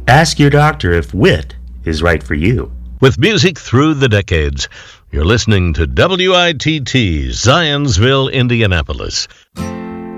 Ask your doctor if wit is right for you. With music through the decades, you're listening to WITT, Zionsville, Indianapolis.